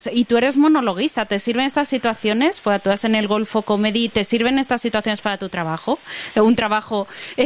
Y tú eres monologuista, ¿te sirven estas situaciones? Pues actúas en el Golfo Comedy, ¿te sirven estas situaciones para tu trabajo? ¿Un trabajo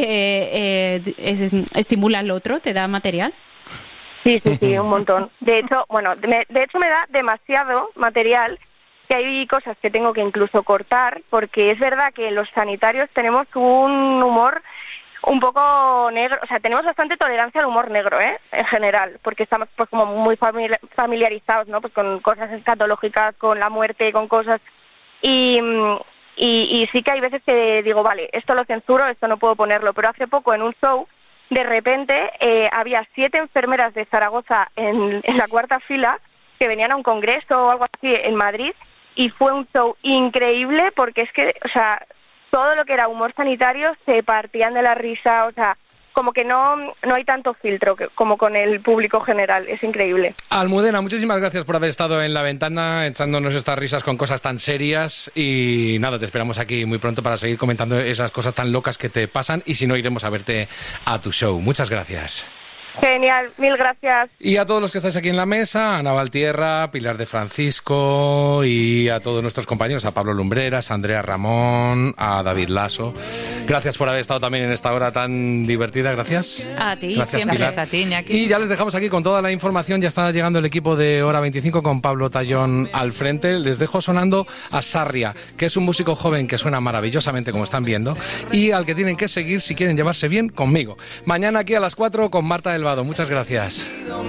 estimula al otro, te da material? Sí, un montón. De hecho, me da demasiado material, que hay cosas que tengo que incluso cortar, porque es verdad que los sanitarios tenemos un humor un poco negro, o sea, tenemos bastante tolerancia al humor negro, en general, porque estamos pues como muy familiarizados, ¿no? Pues con cosas escatológicas, con la muerte, con cosas, y sí que hay veces que digo, vale, esto lo censuro, esto no puedo ponerlo, pero hace poco en un show, de repente había 7 enfermeras de Zaragoza en la cuarta fila que venían a un congreso o algo así en Madrid, y fue un show increíble porque es que, o sea, todo lo que era humor sanitario se partían de la risa, o sea, como que no hay tanto filtro como con el público general, es increíble. Almudena, muchísimas gracias por haber estado en La Ventana echándonos estas risas con cosas tan serias y nada, te esperamos aquí muy pronto para seguir comentando esas cosas tan locas que te pasan y si no iremos a verte a tu show. Muchas gracias. Genial, mil gracias. Y a todos los que estáis aquí en la mesa, a Ana Valtierra, Pilar de Francisco y a todos nuestros compañeros, a Pablo Lumbreras, a Andrea Ramón, a David Lasso. Gracias por haber estado también en esta hora tan divertida, gracias. A ti, gracias, siempre. Pilar. Gracias a ti, Iñaki. Y ya les dejamos aquí con toda la información, ya está llegando el equipo de Hora 25 con Pablo Tallón al frente. Les dejo sonando a Sarria, que es un músico joven que suena maravillosamente, como están viendo, y al que tienen que seguir si quieren llevarse bien conmigo. Mañana aquí a las 4 con Marta Delvado. Muchas gracias.